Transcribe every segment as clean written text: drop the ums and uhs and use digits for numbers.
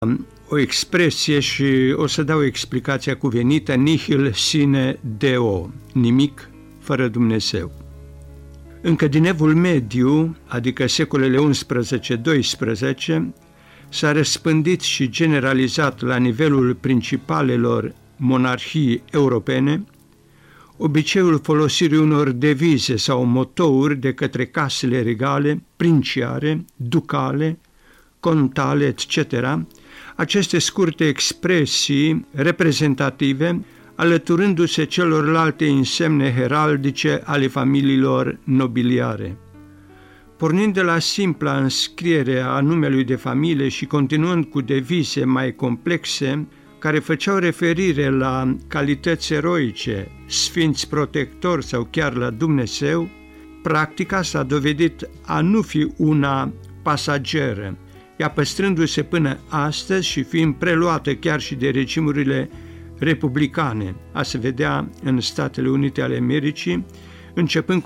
o expresie și o să dau explicația cuvenită: nihil sine Deo, nimic fără Dumnezeu. Încă din Evul Mediu, adică secolele 11-12, s-a răspândit și generalizat la nivelul principalelor monarhii europene obiceiul folosirii unor devize sau motouri de către casele regale, princiare, ducale, contale, etc., aceste scurte expresii reprezentative alăturându-se celorlalte însemne heraldice ale familiilor nobiliare. Pornind de la simpla înscriere a numelui de familie și continuând cu devize mai complexe, care făceau referire la calități eroice, sfinți protectori sau chiar la Dumnezeu, practica s-a dovedit a nu fi una pasageră, ea păstrându-se până astăzi și fiind preluată chiar și de regimurile republicane, a se vedea în Statele Unite ale Americii, începând cu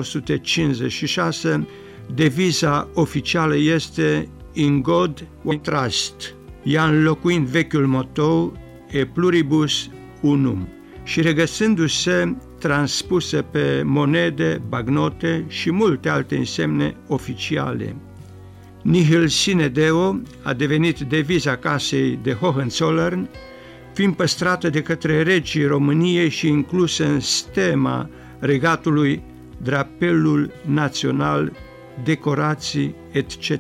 1956, deviza oficială este In God We Trust, ea înlocuind vechiul motou E Pluribus Unum și regăsându-se transpusă pe monede, bagnote și multe alte însemne oficiale. Nihil sine Deo a devenit deviza casei de Hohenzollern, fiind păstrată de către regii României și inclusă în stema regatului, drapelul național, decorații, etc.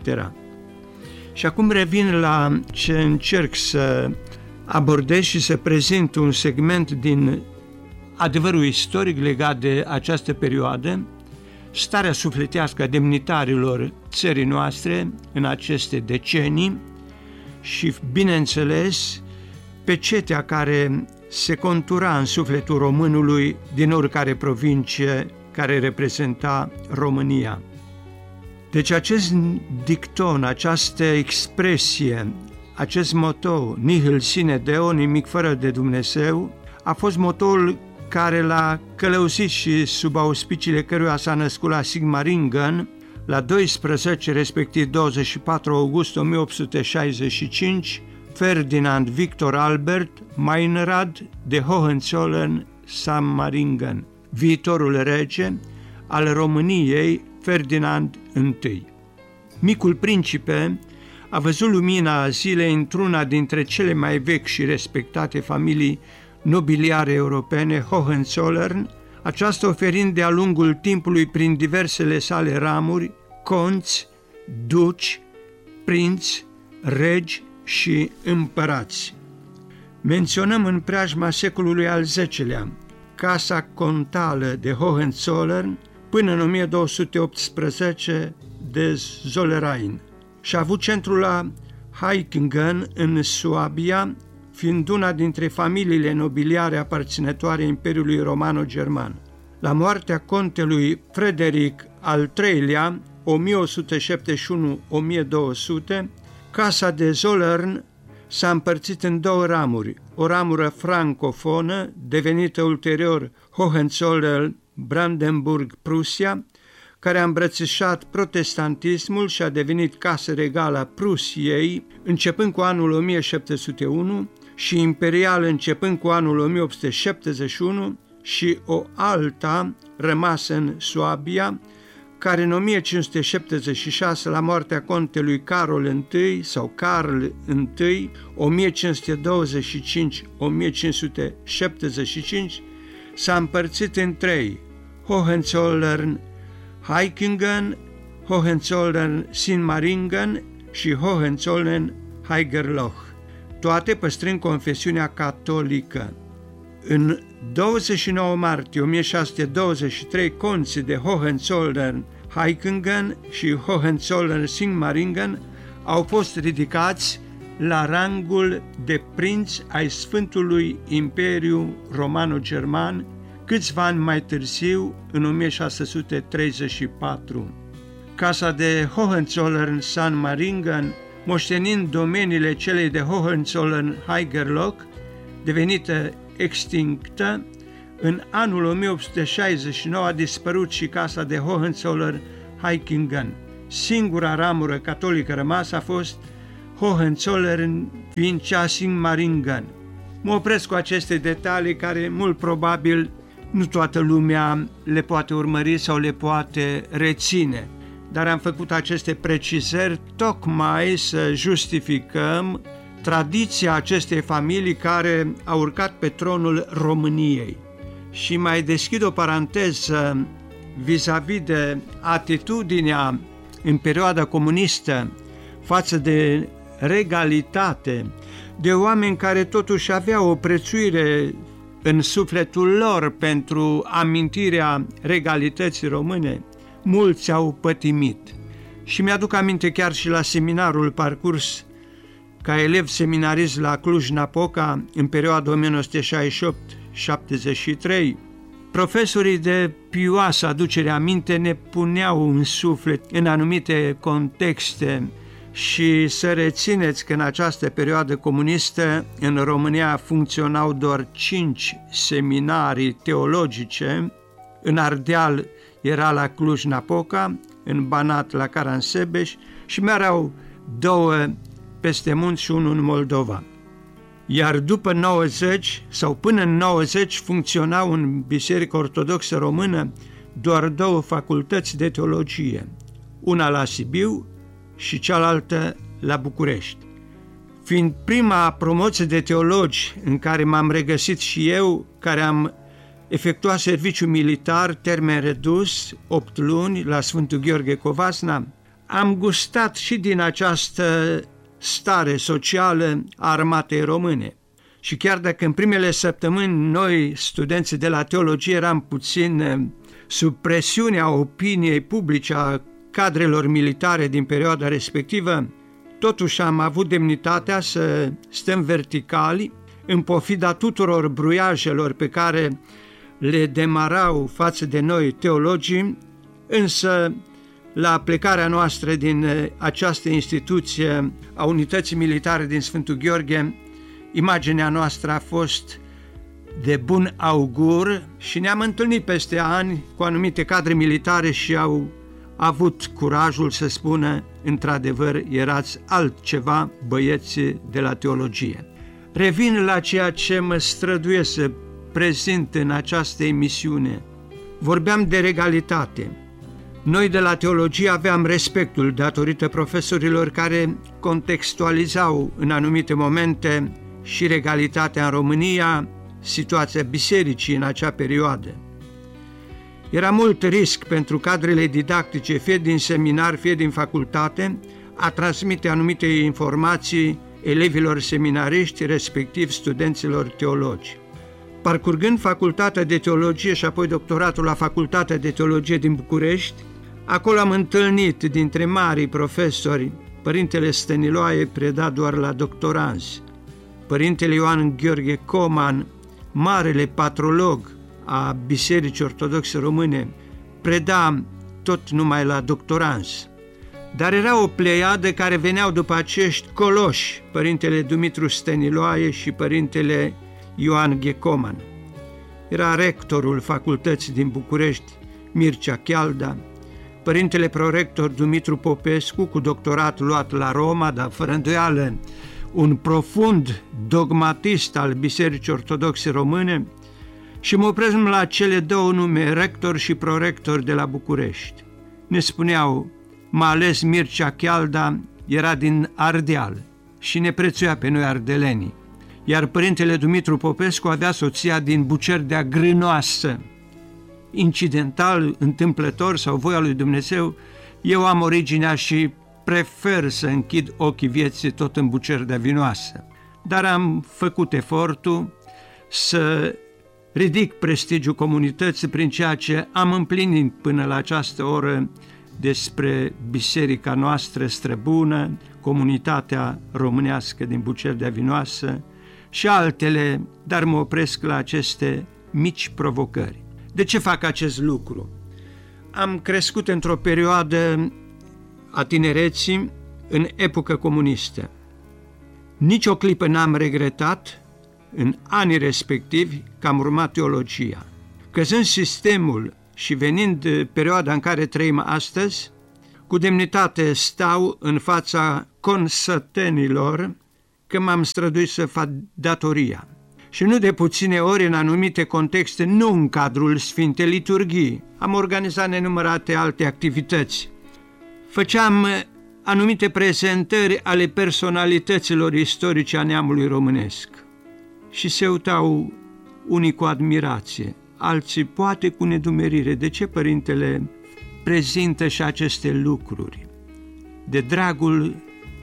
Și acum revin la ce încerc să abordez și să prezint un segment din adevărul istoric legat de această perioadă, starea sufletească a demnitarilor țării noastre în aceste decenii și, bineînțeles, pecetea care se contura în sufletul românului din oricare provincie care reprezenta România. Deci acest dicton, această expresie, acest motou, nihil sine Deo, nimic fără de Dumnezeu, a fost motoul care l-a călăuzit și sub auspiciile căruia s-a născut la Sigmaringen la 12, respectiv 24 august 1865, Ferdinand Victor Albert Meinrad de Hohenzollern-Sigmaringen, viitorul rege al României, Ferdinand I. Micul Principe a văzut lumina zilei într-una dintre cele mai vechi și respectate familii nobiliare europene, Hohenzollern, aceasta oferind de-a lungul timpului prin diversele sale ramuri, conți, duci, prinți, regi și împărați. Menționăm în preajma secolului al X-lea Casa Contală de Hohenzollern până în 1218 de Zollverein și a avut centrul la Hechingen în Suabia, fiind una dintre familiile nobiliare aparținătoare Imperiului Romano-German. La moartea contelui Frederic al III-lea, 1171-1200, Casa de Zollern s-a împărțit în două ramuri, o ramură francofonă, devenită ulterior Hohenzollern-Brandenburg-Prusia, care a îmbrățișat protestantismul și a devenit casă regală a Prusiei, începând cu anul 1701, și imperială începând cu anul 1871, și o alta rămasă în Suabia, care în 1576, la moartea contelui Carol I sau Carl I, 1525-1575, s-a împărțit în trei: Hohenzollern Hechingen, Hohenzollern Sigmaringen și Hohenzollern Haigerloch, toate păstrând confesiunea catolică. În 29 martie 1623, conții de Hohenzollern Hechingen și Hohenzollern Sigmaringen au fost ridicați la rangul de prinți ai Sfântului Imperiu Romano-German, câțiva ani mai târziu, în 1634. Casa de Hohenzollern-Sigmaringen, moștenind domeniile celei de Hohenzollern-Haigerloch, devenită extinctă, în anul 1869 a dispărut și casa de Hohenzollern-Hechingen. Singura ramură catolică rămasă a fost Hohenzollern, Winchasing-Maringen. Mă opresc cu aceste detalii care mult probabil nu toată lumea le poate urmări sau le poate reține, dar am făcut aceste precizări tocmai să justificăm tradiția acestei familii care a urcat pe tronul României. Și mai deschid o paranteză vis-a-vis de atitudinea în perioada comunistă față de regalitate, de oameni care totuși aveau o prețuire în sufletul lor pentru amintirea regalității române. Mulți au pătimit. Și mi-aduc aminte chiar și la seminarul parcurs ca elev seminarist la Cluj-Napoca în perioada 1968-73, profesorii de pioasă aducere aminte ne puneau în suflet în anumite contexte și să rețineți că în această perioadă comunistă în România funcționau doar 5 seminarii teologice, în Ardeal era la Cluj-Napoca, în Banat la Caransebeș și mai erau 2 peste munți și unul în Moldova. Iar după 90 sau până în 90 funcționau în Biserica Ortodoxă Română doar 2 facultăți de teologie, una la Sibiu și cealaltă la București. Fiind prima promoție de teologi în care m-am regăsit și eu, care am efectuat serviciu militar, termen redus, 8 luni, la Sfântul Gheorghe Covasna, am gustat și din această stare socială a armatei române. Și chiar dacă în primele săptămâni noi, studenții de la teologie, eram puțin sub presiunea opiniei publice a cadrelor militare din perioada respectivă, totuși am avut demnitatea să stăm verticali în pofida tuturor bruiajelor pe care le demarau față de noi teologii, însă la plecarea noastră din această instituție a unității militare din Sfântul Gheorghe, imaginea noastră a fost de bun augur și ne-am întâlnit peste ani cu anumite cadre militare și au avut curajul să spună, într-adevăr, erați altceva, băieții de la teologie. Revin la ceea ce mă străduiesc să prezint în această emisiune. Vorbeam de regalitate. Noi de la teologie aveam respectul datorită profesorilor care contextualizau în anumite momente și regalitatea în România, situația bisericii în acea perioadă. Era mult risc pentru cadrele didactice, fie din seminar, fie din facultate, a transmite anumite informații elevilor seminariști, respectiv studenților teologi. Parcurgând facultatea de teologie și apoi doctoratul la Facultatea de Teologie din București, acolo am întâlnit dintre marii profesori Părintele Stăniloae, preda doar la doctoranzi, Părintele Ioan Gheorghe Coman, marele patrolog a Bisericii Ortodoxe Române, preda tot numai la doctoranzi. Dar era o pleiadă care veneau după acești coloși, Părintele Dumitru Stăniloae și Părintele Ioan Ghecoman. Era rectorul facultății din București, Mircea Chialda, Părintele prorector Dumitru Popescu, cu doctorat luat la Roma, dar fără îndoială un profund dogmatist al Bisericii Ortodoxe Române, și mă opresc la cele 2 nume, rector și prorector de la București. Ne spuneau, mai ales Mircea Chialda era din Ardeal și ne prețuia pe noi ardelenii, iar Părintele Dumitru Popescu avea soția din Bucerdea Grânoasă. Incidental, întâmplător sau voia lui Dumnezeu, eu am originea și prefer să închid ochii vieții tot în Bucerdea Vinoasă. Dar am făcut efortul să ridic prestigiul comunității prin ceea ce am împlinit până la această oră despre biserica noastră străbună, comunitatea românească din Bucerdea Vinoasă și altele, dar mă opresc la aceste mici provocări. De ce fac acest lucru? Am crescut într-o perioadă a tinereții în epocă comunistă. Nici o clipă n-am regretat în anii respectivi că am urmat teologia. Căzând sistemul și venind perioada în care trăim astăzi, Cu demnitate stau în fața consătenilor că m-am străduit să fac datoria. Și nu de puține ori în anumite contexte, nu în cadrul Sfintei Liturghii. Am organizat nenumărate alte activități. Făceam anumite prezentări ale personalităților istorice a neamului românesc. Și se uitau unii cu admirație, alții poate cu nedumerire. De ce Părintele prezintă și aceste lucruri? De dragul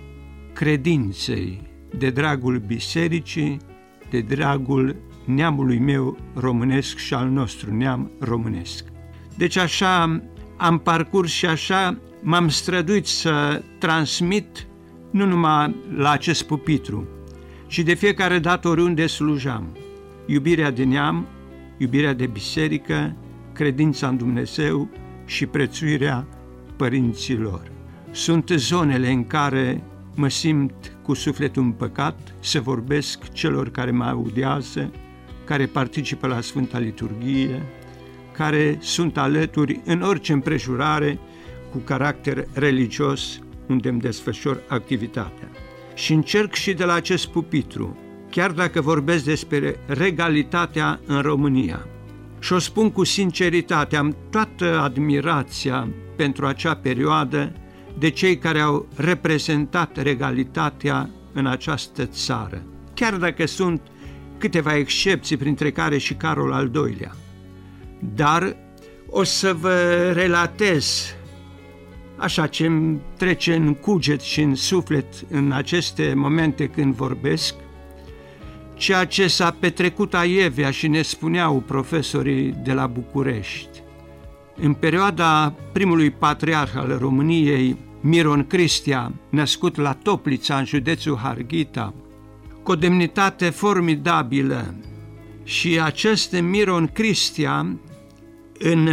credinței, de dragul bisericii, de dragul neamului meu românesc și al nostru neam românesc. Deci așa am parcurs și așa m-am străduit să transmit nu numai la acest pupitru, ci de fiecare dată oriunde slujam. Iubirea de neam, iubirea de biserică, credința în Dumnezeu și prețuirea părinților. Sunt zonele în care mă simt cu sufletul împăcat să vorbesc celor care mă audiază, care participă la Sfânta Liturghie, care sunt alături în orice împrejurare cu caracter religios unde îmi desfășor activitatea. Și încerc și de la acest pupitru, chiar dacă vorbesc despre regalitatea în România. Și o spun cu sinceritate, am toată admirația pentru acea perioadă de cei care au reprezentat regalitatea în această țară, chiar dacă sunt câteva excepții, printre care și Carol al II-lea. Dar o să vă relatez așa ce îmi trece în cuget și în suflet în aceste momente când vorbesc, ceea ce s-a petrecut aievea și ne spuneau profesorii de la București. În perioada primului patriarh al României, Miron Cristia, născut la Toplița, în județul Harghita, cu o demnitate formidabilă, și acest Miron Cristia în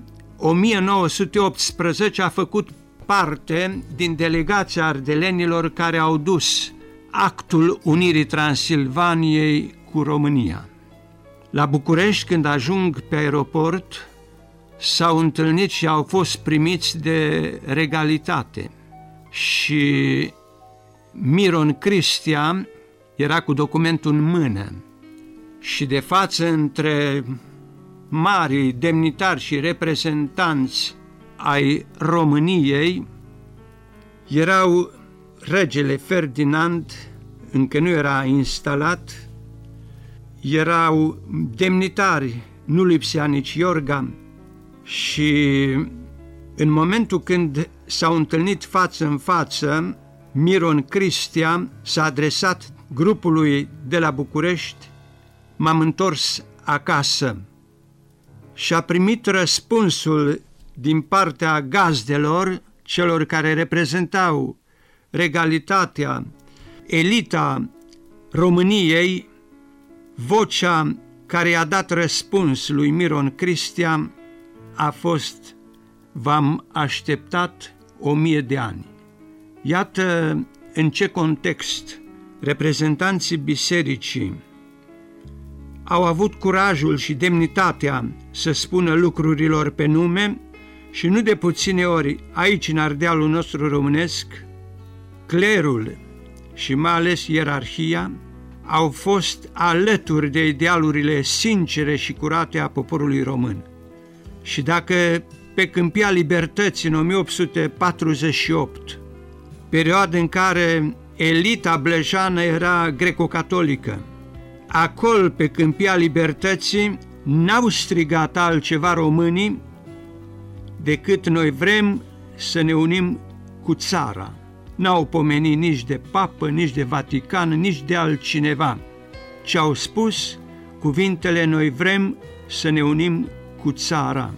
1918 a făcut parte din delegația ardelenilor care au dus actul unirii Transilvaniei cu România. La București, când ajung pe aeroport, s-au întâlnit și au fost primiți de regalitate. Și Miron Cristia era cu documentul în mână și de față între mari demnitari și reprezentanți ai României erau regele Ferdinand, încă nu era instalat, erau demnitari, nu lipsea nici Iorga, și în momentul când s-au întâlnit față în față, Miron Cristia s-a adresat grupului de la București: m-am întors acasă, și a primit răspunsul din partea gazdelor, celor care reprezentau regalitatea, elita României. Vocea care i-a dat răspuns lui Miron Cristia a fost: v-am așteptat 1000 de ani. Iată în ce context reprezentanții bisericii au avut curajul și demnitatea să spună lucrurilor pe nume, și nu de puține ori aici în Ardealul nostru românesc, clerul și mai ales ierarhia au fost alături de idealurile sincere și curate a poporului român. Și dacă pe Câmpia Libertății în 1848, perioadă în care elita blăjană era greco-catolică, acolo pe Câmpia Libertății n-au strigat altceva românii decât: noi vrem să ne unim cu țara. N-au pomenit nici de papă, nici de Vatican, nici de altcineva, ci au spus cuvintele: noi vrem să ne unim cu țara.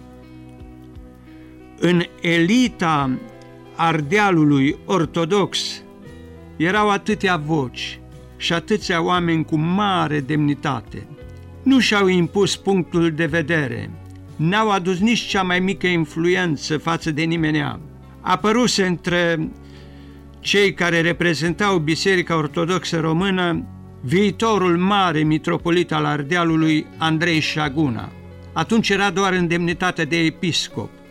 În elita Ardealului ortodox erau atâtea voci și atâția oameni cu mare demnitate. Nu și-au impus punctul de vedere, n-au adus nici cea mai mică influență față de nimenea. Apăruse între cei care reprezentau Biserica Ortodoxă Română viitorul mare mitropolit al Ardealului, Andrei Șaguna. Atunci era doar în demnitate de episcop,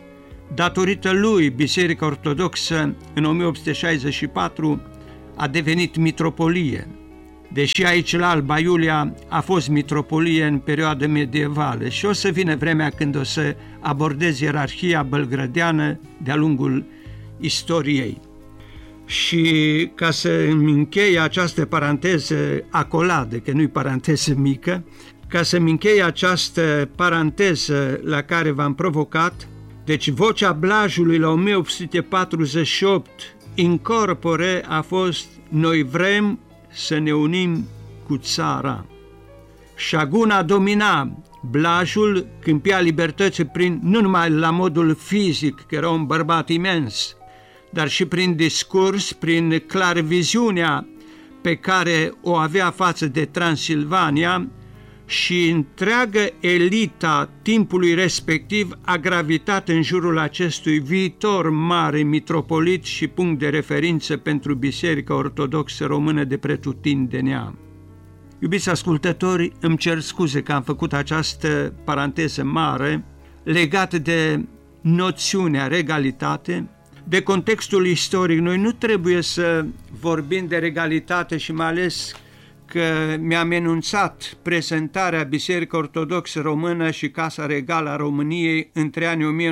Datorită lui, Biserica Ortodoxă în 1864 a devenit mitropolie, deși aici la Alba Iulia a fost mitropolie în perioada medievală și o să vină vremea când o să abordez ierarhia bălgrădeană de-a lungul istoriei. Și ca să îmi închei această paranteză acoladă, că nu-i paranteză mică, ca să-mi închei această paranteză la care v-am provocat, deci vocea Blajului la 1848 in corpore a fost: noi vrem să ne unim cu țara. Șaguna domina, Blajul câmpia libertății nu numai la modul fizic, că era un bărbat imens, dar și prin discurs, prin clarviziunea pe care o avea față de Transilvania, și întreagă elita timpului respectiv a gravitat în jurul acestui viitor mare mitropolit și punct de referință pentru Biserica Ortodoxă Română de pretutindenea. Iubiți ascultători, îmi cer scuze că am făcut această paranteză mare legată de noțiunea regalitate, de contextul istoric. Noi nu trebuie să vorbim de regalitate și mai ales că mi-am enunțat prezentarea Bisericii Ortodoxe Română și Casa Regală a României între anii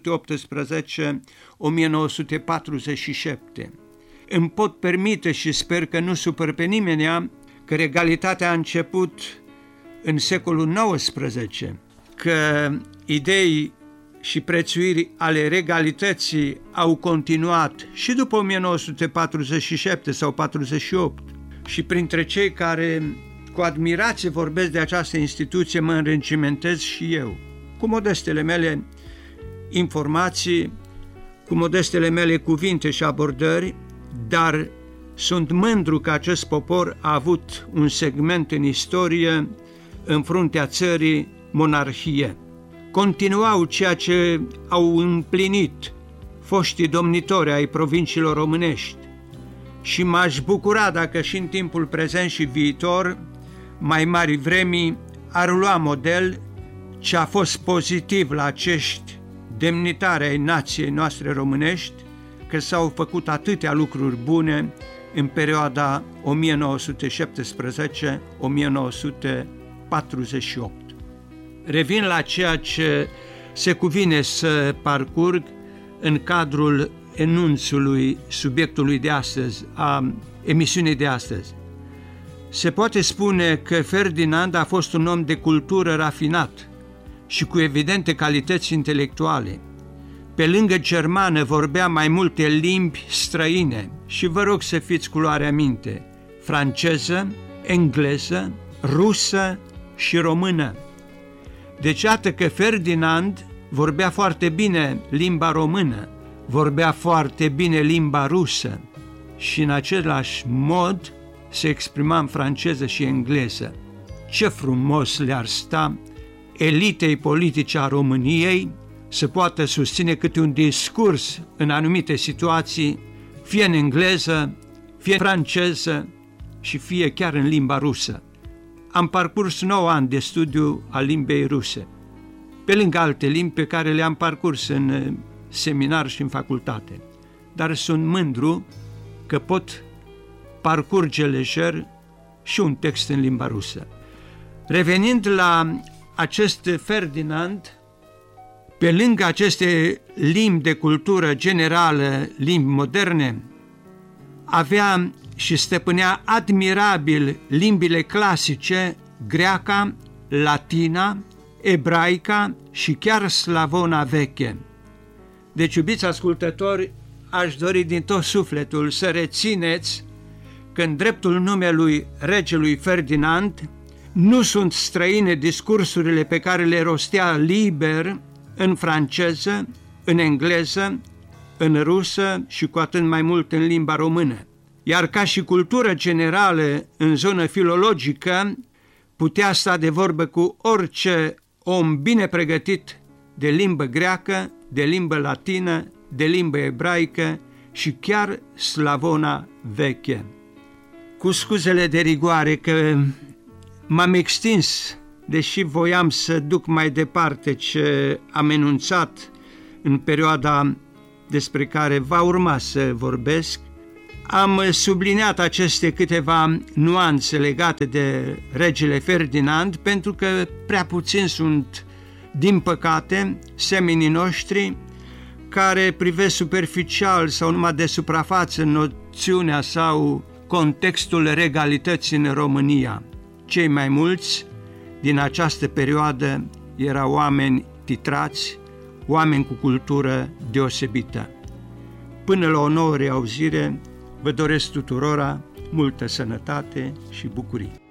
1918-1947. Îmi pot permite și sper că nu supăr pe nimeni că regalitatea a început în secolul XIX, că idei și prețuiri ale regalității au continuat și după 1947 sau 48. Și printre cei care cu admirație vorbesc de această instituție mă înregimentez și eu, cu modestele mele informații, cu modestele mele cuvinte și abordări, dar sunt mândru că acest popor a avut un segment în istorie în fruntea țării, monarhie. Continuau ceea ce au împlinit foștii domnitori ai provinciilor românești și m-aș bucura dacă și în timpul prezent și viitor mai mari vremii ar lua model ce a fost pozitiv la acești demnitari ai nației noastre românești, că s-au făcut atâtea lucruri bune în perioada 1917-1948. Revin la ceea ce se cuvine să parcurg în cadrul enunțului subiectului de astăzi, a emisiunii de astăzi. Se poate spune că Ferdinand a fost un om de cultură rafinat și cu evidente calități intelectuale. Pe lângă germană vorbea mai multe limbi străine și vă rog să fiți cu luarea minte: franceză, engleză, rusă și română. Deci iată că Ferdinand vorbea foarte bine limba română, vorbea foarte bine limba rusă și în același mod se exprima în franceză și engleză. Ce frumos le-ar sta elitei politice a României să poată susține câte un discurs în anumite situații, fie în engleză, fie în franceză și fie chiar în limba rusă. Am parcurs 9 ani de studiu al limbei ruse, pe lângă alte limbi pe care le-am parcurs în seminar și în facultate, dar sunt mândru că pot parcurge lejer și un text în limba rusă. Revenind la acest Ferdinand, pe lângă aceste limbi de cultură generală, limbi moderne, avea și stăpânea admirabil limbile clasice, greaca, latina, ebraica și chiar slavona veche. Deci, iubiți ascultători, aș dori din tot sufletul să rețineți că în dreptul numelui regelui Ferdinand nu sunt străine discursurile pe care le rostea liber în franceză, în engleză, în rusă și cu atât mai mult în limba română. Iar ca și cultură generală în zonă filologică, putea sta de vorbă cu orice om bine pregătit de limbă greacă, de limbă latină, de limbă ebraică și chiar slavona veche. Cu scuzele de rigoare că m-am extins, deși voiam să duc mai departe ce am enunțat în perioada despre care va urma să vorbesc, am subliniat aceste câteva nuanțe legate de regele Ferdinand, pentru că prea puțini sunt, din păcate, semenii noștri care privesc superficial sau numai de suprafață noțiunea sau contextul regalității în România. Cei mai mulți din această perioadă erau oameni titrați, oameni cu cultură deosebită. Până la o nouă reauzire, vă doresc tuturora multă sănătate și bucurie.